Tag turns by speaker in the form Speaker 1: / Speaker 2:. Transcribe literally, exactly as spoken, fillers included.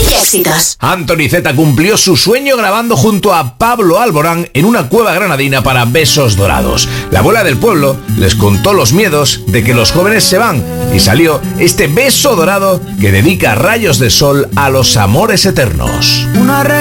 Speaker 1: veinte éxitos.
Speaker 2: Anthony Z cumplió su sueño grabando junto a Pablo Alborán en una cueva granadina para Besos Dorados. La abuela del pueblo les contó los miedos de que los jóvenes se van y salió este beso dorado que dedica rayos de sol a los amores eternos.
Speaker 3: Una